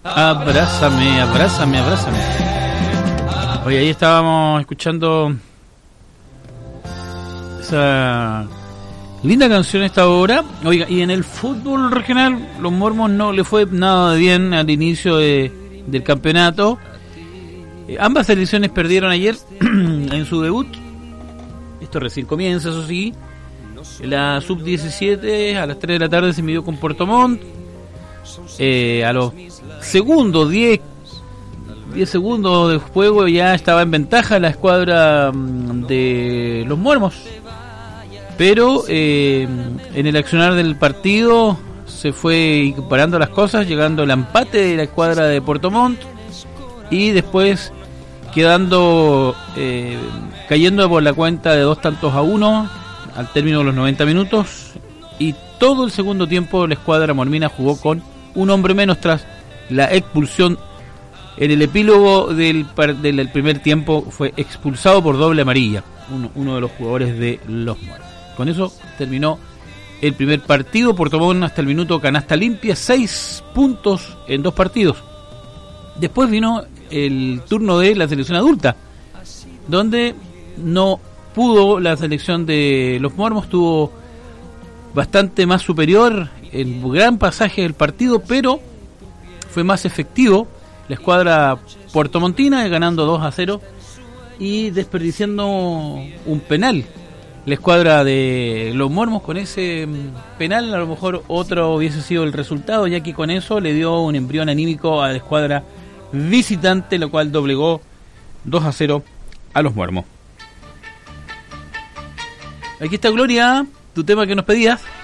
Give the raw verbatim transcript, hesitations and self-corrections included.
Abrázame, abrázame, abrázame. Oye, ahí estábamos escuchando esa linda canción a esta hora. Oiga, y en el fútbol regional, los Mormos no le fue nada bien al inicio de, del campeonato. Eh, ambas selecciones perdieron ayer en su debut. Esto recién comienza, eso sí. La sub diecisiete a las tres de la tarde se midió con Puerto Montt. Eh, a los segundos, diez segundos de juego ya estaba en ventaja la escuadra de los Mormos. Pero eh, en el accionar del partido se fue parando las cosas, llegando el empate de la escuadra de Puerto Montt y después quedando eh, cayendo por la cuenta de dos tantos a uno al término de los noventa minutos, y todo el segundo tiempo la escuadra mormina jugó con un hombre menos tras la expulsión. En el epílogo del, del primer tiempo fue expulsado por doble amarilla uno, uno de los jugadores de los Mormos. Con eso terminó el primer partido. Puerto Montt hasta el minuto canasta limpia, seis puntos en dos partidos. Después vino el turno de la selección adulta, donde no pudo la selección de los Mormos, tuvo bastante más superior el gran pasaje del partido, pero fue más efectivo la escuadra puertomontina, ganando dos a cero y desperdiciando un penal. La escuadra de los Mormos, con ese penal a lo mejor otro hubiese sido el resultado, ya que con eso le dio un embrión anímico a la escuadra visitante, lo cual doblegó dos a cero a los Mormos. Aquí está Gloria, tu tema que nos pedías.